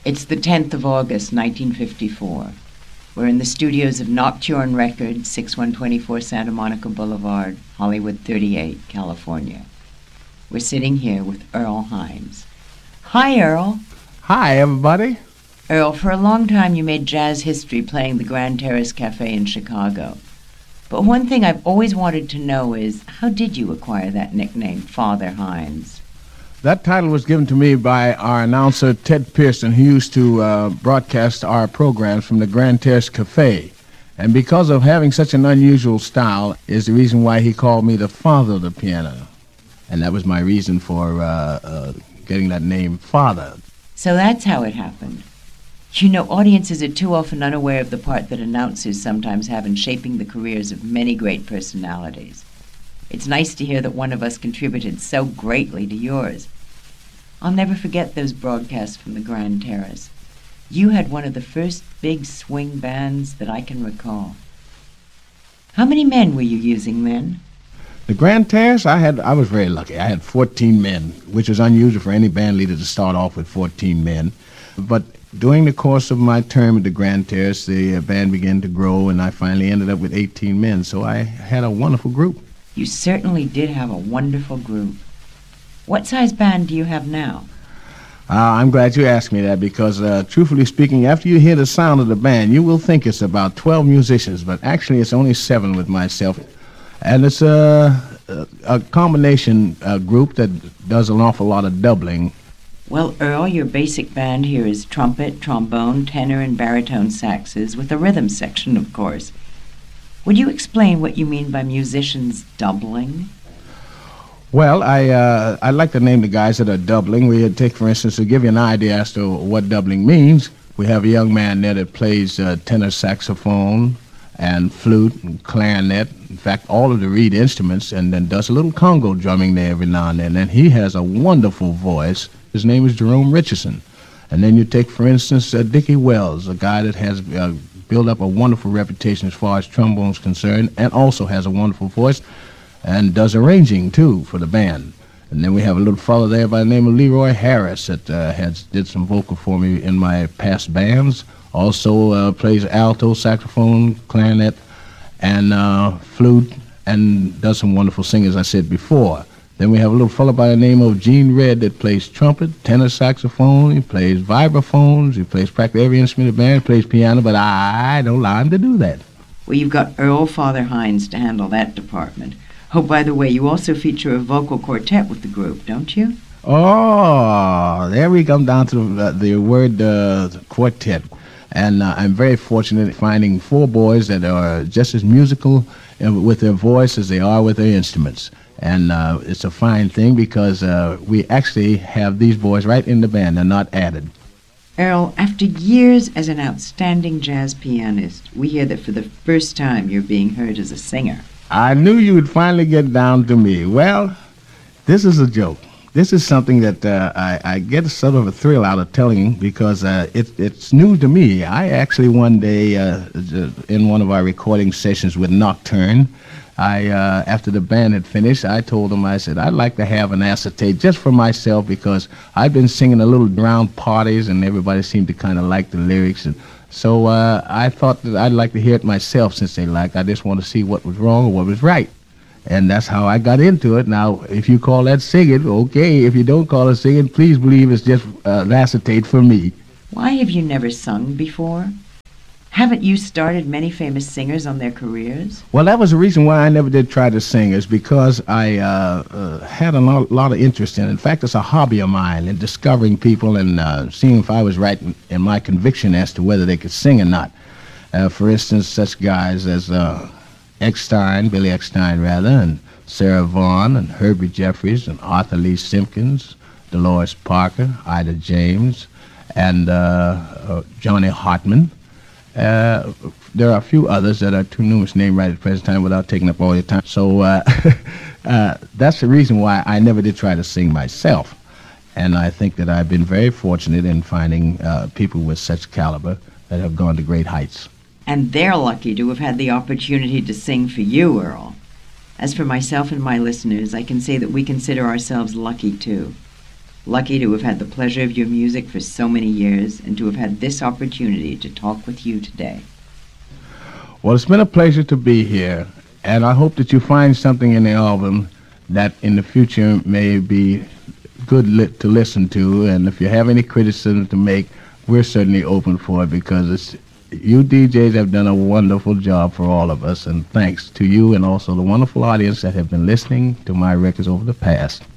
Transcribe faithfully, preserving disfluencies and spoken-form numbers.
It's the tenth of August, nineteen fifty-four. We're in the studios of Nocturne Records, sixty-one twenty-four Santa Monica Boulevard, Hollywood thirty-eight, California. We're sitting here with Earl Hines. Hi, Earl. Hi, everybody. Earl, for a long time you made jazz history playing the Grand Terrace Cafe in Chicago. But one thing I've always wanted to know is, how did you acquire that nickname, Father Hines? That title was given to me by our announcer, Ted Pearson, who used to uh, broadcast our programs from the Grand Terrace Cafe. And because of having such an unusual style is the reason why he called me the father of the piano. And that was my reason for uh, uh, getting that name, Father. So that's how it happened. You know, audiences are too often unaware of the part that announcers sometimes have in shaping the careers of many great personalities. It's nice to hear that one of us contributed so greatly to yours. I'll never forget those broadcasts from the Grand Terrace. You had one of the first big swing bands that I can recall. How many men were you using then? The Grand Terrace, I had, I was very lucky. I had fourteen men, which is unusual for any band leader to start off with fourteen men. But during the course of my term at the Grand Terrace, the uh, band began to grow, and I finally ended up with eighteen men. So I had a wonderful group. You certainly did have a wonderful group. What size band do you have now? Uh, I'm glad you asked me that because, uh, truthfully speaking, after you hear the sound of the band, you will think it's about twelve musicians, but actually it's only seven with myself. And it's a, a, a combination uh, group that does an awful lot of doubling. Well, Earl, your basic band here is trumpet, trombone, tenor, and baritone saxes, with a rhythm section, of course. Would you explain what you mean by musicians doubling? Well, I uh, I like to name the guys that are doubling. We take, for instance, to give you an idea as to what doubling means, we have a young man there that plays uh, tenor saxophone and flute and clarinet, in fact, all of the reed instruments, and then does a little Congo drumming there every now and then. And he has a wonderful voice. His name is Jerome Richardson. And then you take, for instance, uh, Dickie Wells, a guy that has uh, built up a wonderful reputation as far as trombone's concerned, and also has a wonderful voice, and does arranging, too, for the band. And then we have a little fellow there by the name of Leroy Harris that uh, has did some vocal for me in my past bands. Also uh, plays alto, saxophone, clarinet, and uh, flute, and does some wonderful singing, as I said before. Then we have a little fellow by the name of Gene Red that plays trumpet, tenor saxophone, he plays vibraphones, he plays practically every instrument in the band, he plays piano, but I don't allow him to do that. Well, you've got Earl Father Hines to handle that department. Oh, by the way, you also feature a vocal quartet with the group, don't you? Oh, there we come down to the, the word uh, quartet. And uh, I'm very fortunate in finding four boys that are just as musical with their voice as they are with their instruments. And uh, it's a fine thing because uh, we actually have these boys right in the band. They're not added. Earl, after years as an outstanding jazz pianist, we hear that for the first time you're being heard as a singer. I knew you would finally get down to me. Well, this is a joke. This is something that uh, I, I get sort of a thrill out of telling because uh, it, it's new to me. I actually one day uh, in one of our recording sessions with Nocturne, I uh, after the band had finished, I told them, I said, I'd like to have an acetate just for myself because I've been singing a little around parties and everybody seemed to kind of like the lyrics. And so uh, I thought that I'd like to hear it myself since they like. I just want to see what was wrong or what was right. And that's how I got into it. Now, if you call that singing, okay. If you don't call it singing, please believe it's just uh, an acetate for me. Why have you never sung before? Haven't you started many famous singers on their careers? Well, that was the reason why I never did try to sing, is because I uh, uh, had a lot, lot of interest in it. In fact, it's a hobby of mine in discovering people and uh, seeing if I was right in, in my conviction as to whether they could sing or not. Uh, for instance, such guys as uh, Eckstein, Billy Eckstein rather, and Sarah Vaughan, and Herbie Jeffries, and Arthur Lee Simpkins, Dolores Parker, Ida James, and uh, uh, Johnny Hartman. Uh, there are a few others that are too numerous to name right at the present time without taking up all your time. So uh, uh, that's the reason why I never did try to sing myself. And I think that I've been very fortunate in finding uh, people with such caliber that have gone to great heights. And they're lucky to have had the opportunity to sing for you, Earl. As for myself and my listeners, I can say that we consider ourselves lucky, too. Lucky to have had the pleasure of your music for so many years and to have had this opportunity to talk with you today. Well, it's been a pleasure to be here, and I hope that you find something in the album that in the future may be good li- to listen to, and if you have any criticism to make, we're certainly open for it, because it's, you D Js have done a wonderful job for all of us, and thanks to you and also the wonderful audience that have been listening to my records over the past.